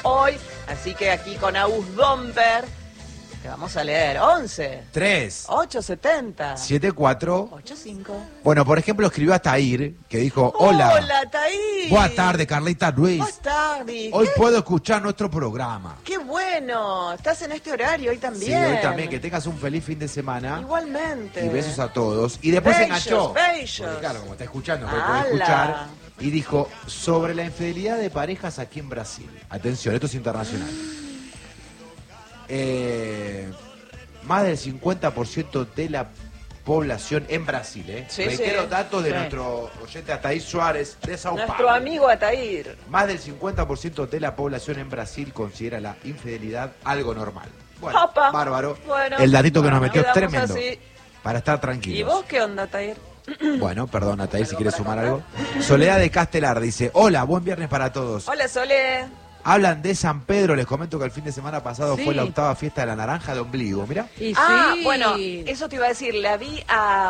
hoy. Así que aquí con Agus Domper, que vamos a leer 11 3 870 74 85. Bueno, por ejemplo, escribió a Tair, que dijo, hola. Hola, Taí. Buenas tardes, Carlita Ruiz. Buenas tardes. Hoy puedo escuchar nuestro programa. Qué bueno. Estás en este horario hoy también. Sí, hoy también. Que tengas un feliz fin de semana. Igualmente. Y besos a todos. Y después se enganchó. Bellos. Porque claro, como está escuchando, no puede ¡Hala! escuchar. Y dijo, sobre la infidelidad de parejas aquí en Brasil. Atención, esto es internacional. Más del 50% de la población en Brasil, Sí, reitero sí. datos de Sí. nuestro oyente Ataír Suárez de Sao Nuestro Paulo. amigo Ataír. Más del 50% de la población en Brasil considera la infidelidad algo normal. Bueno, Opa. bárbaro. Bueno, El datito que nos metió es quedamos tremendo. así. Para estar ¿Y tranquilos. vos qué onda, Ataír? Bueno, perdón, Ataír, si ¿Algo quieres para sumar contar? algo. Soledad de Castelar dice, hola, buen viernes para todos. Hola, Sole. Hablan de San Pedro, les comento que el fin de semana pasado Sí. fue la 8ª fiesta de la naranja de ombligo, mira. Y Ah, sí. bueno, eso te iba a decir. La vi a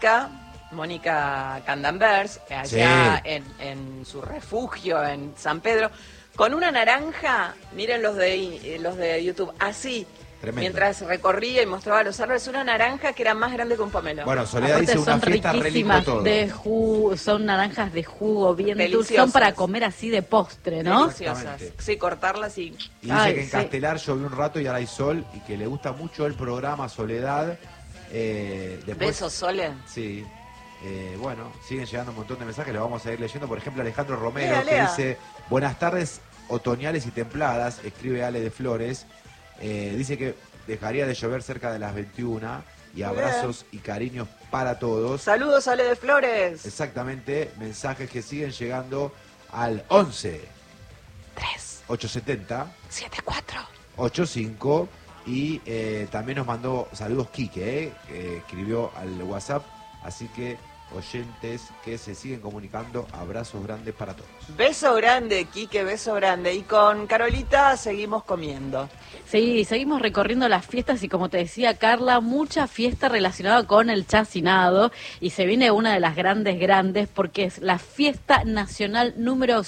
Mónica Candanvers, allá en su refugio en San Pedro, con una naranja, miren los de YouTube, así, Tremendo. mientras recorría y mostraba los árboles, una naranja que era más grande que un pomelo. Bueno, Soledad Aparte dice una son fiesta re lindo riquísimas todo. de jugo, son naranjas de jugo bien dulces, Deliciosas. son para comer así de postre, ¿no? Deliciosas. Exactamente. Sí, cortarlas y... Y dice Ay, que en sí. Castelar llovió un rato y ahora hay sol y que le gusta mucho el programa Soledad. Después, Besos, Sole. Sí. Bueno, siguen llegando un montón de mensajes, los vamos a ir leyendo. Por ejemplo, Alejandro Romero, Lea, que lea. dice, buenas tardes otoñales y templadas, escribe Ale de Flores. Dice que dejaría de llover cerca de las 21 y abrazos y cariños para todos. Saludos, Ale de Flores. Exactamente, mensajes que siguen llegando al 11 3, 870 7, 4. 85 y también nos mandó saludos Quique, que escribió al WhatsApp, así que oyentes que se siguen comunicando, abrazos grandes para todos. Beso grande, Quique, beso grande. Y con Carolita seguimos comiendo. Sí, seguimos recorriendo las fiestas y como te decía Carla, mucha fiesta relacionada con el chacinado y se viene una de las grandes porque es la fiesta nacional número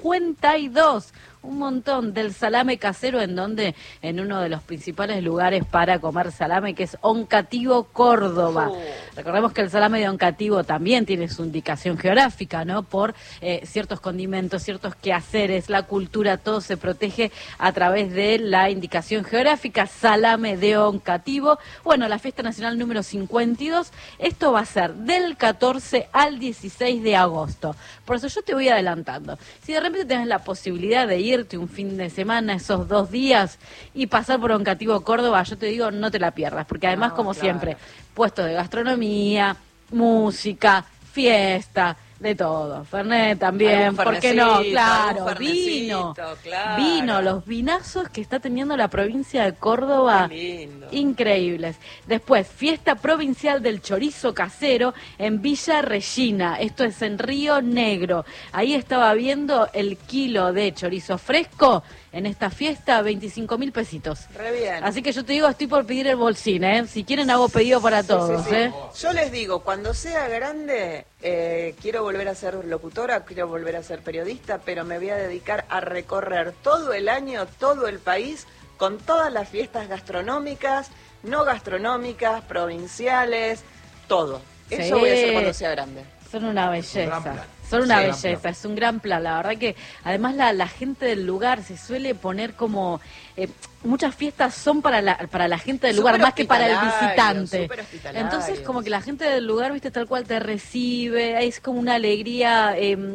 52. Un montón del salame casero en uno de los principales lugares para comer salame, que es Oncativo, Córdoba. Recordemos que el salame de Oncativo también tiene su indicación geográfica, ¿no? Por ciertos condimentos, ciertos quehaceres, la cultura, todo se protege a través de la indicación geográfica, salame de Oncativo. Bueno, la fiesta nacional número 52, esto va a ser del 14 al 16 de agosto. Por eso yo te voy adelantando. Si de repente tenés la posibilidad de irte un fin de semana, esos 2 días, y pasar por Oncativo, Córdoba, yo te digo, no te la pierdas, porque además, No, como claro. siempre, puestos de gastronomía, música, fiesta, de todo. Fernet también, Algún ¿por qué no? fernecito, Claro, algún vino. fernecito, claro. Vino, los vinazos que está teniendo la provincia de Córdoba. Qué lindo. Increíbles. Después, fiesta provincial del chorizo casero en Villa Regina. Esto es en Río Negro. Ahí estaba viendo el kilo de chorizo fresco en esta fiesta, 25.000 pesitos. Re bien. Así que yo te digo, estoy por pedir el bolsín, ¿eh? Si quieren hago pedido para todos, Sí, sí. ¿eh? Yo les digo, cuando sea grande, quiero volver a ser locutora, quiero volver a ser periodista, pero me voy a dedicar a recorrer todo el año, todo el país, con todas las fiestas gastronómicas, no gastronómicas, provinciales, todo. Eso Sí. voy a hacer cuando sea grande. Son una Es un gran belleza. plan. Son una Sí, gran belleza, plan. es un gran plan. La verdad que además la gente del lugar se suele poner como... muchas fiestas son para la gente del lugar, Súper más que para el hospitalario, visitante. súper hospitalario. Entonces como que la gente del lugar, viste, tal cual te recibe, es como una alegría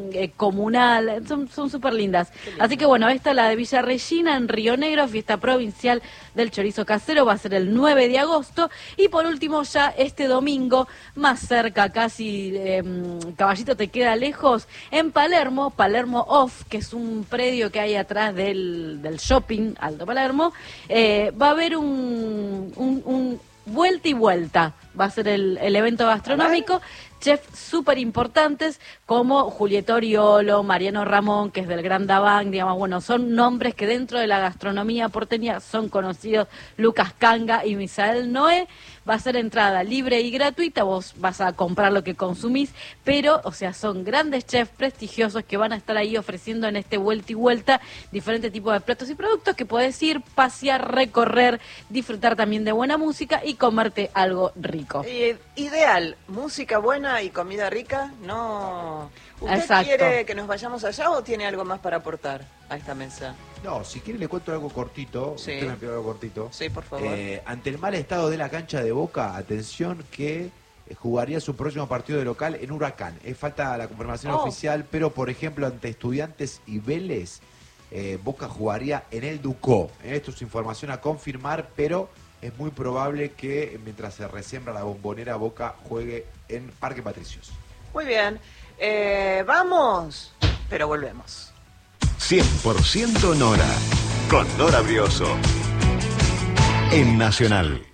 comunal, son súper lindas. Así que bueno, esta la de Villa Regina en Río Negro, fiesta provincial del chorizo casero, va a ser el 9 de agosto. Y por último ya este domingo, más cerca, casi Caballito te queda lejos, en Palermo Off, que es un predio que hay atrás del shopping Alto Palermo, va a haber un vuelta y vuelta. va a ser el evento gastronómico. Chefs súper importantes como Julieta Oriolo, Mariano Ramón, que es del Gran Daván, digamos, bueno, son nombres que dentro de la gastronomía porteña son conocidos, Lucas Canga y Misael Noé. Va a ser entrada libre y gratuita, vos vas a comprar lo que consumís, pero, o sea, son grandes chefs prestigiosos que van a estar ahí ofreciendo en este vuelta y vuelta diferentes tipos de platos y productos que podés ir, pasear, recorrer, disfrutar también de buena música y comerte algo rico. Ideal, música buena y comida rica, no... ¿Usted Exacto. quiere que nos vayamos allá o tiene algo más para aportar a esta mesa? No, si quiere le cuento algo cortito. Sí. Usted me pidió algo cortito. Sí, por favor. Ante el mal estado de la cancha de Boca, atención que jugaría su próximo partido de local en Huracán. Falta la confirmación oficial, pero por ejemplo ante Estudiantes y Vélez, Boca jugaría en el Ducó. Esto es información a confirmar, pero es muy probable que mientras se resiembra la Bombonera, Boca juegue en Parque Patricios. Muy bien. Vamos, pero volvemos. 100% Nora, con Nora Brioso, en Nacional.